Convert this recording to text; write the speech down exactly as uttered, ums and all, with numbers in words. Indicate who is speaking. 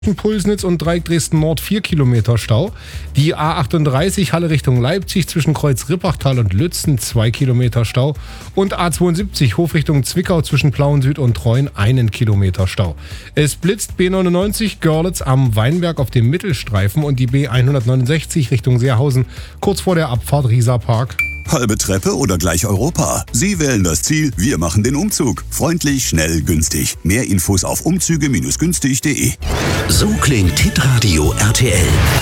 Speaker 1: Pulsnitz und Dreieck Dresden Nord vier Kilometer Stau. Die A achtunddreißig Halle Richtung Leipzig zwischen Kreuz Rippachtal und Lützen zwei Kilometer Stau. Und A zweiundsiebzig Hof Richtung Zwickau zwischen Plauen Süd und Treuen einen Kilometer Stau. Es blitzt B neunundneunzig Görlitz am Weinberg auf dem Mittelstreifen und die B hundertneunundsechzig Richtung Seerhausen kurz vor der Abfahrt Rieserpark.
Speaker 2: Halbe Treppe oder gleich Europa? Sie wählen das Ziel, wir machen den Umzug. Freundlich, schnell, günstig. Mehr Infos auf umzüge Bindestrich günstig Punkt de.
Speaker 3: So klingt Hitradio R T L.